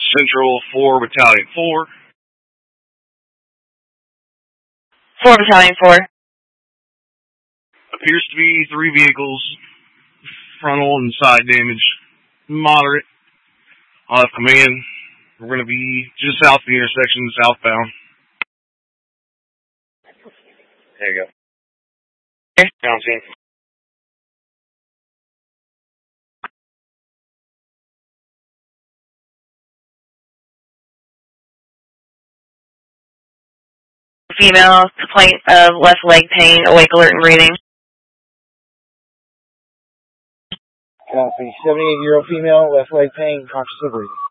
Central 4, Battalion 4. 4, Battalion 4. Appears to be 3 vehicles, frontal and side damage, moderate. I'll have command. We're going to be just south of the intersection, southbound. There you go. Down scene. Female, complaint of left leg pain, awake, alert, and breathing. Copy. 78-year-old female, left leg pain, conscious of breathing.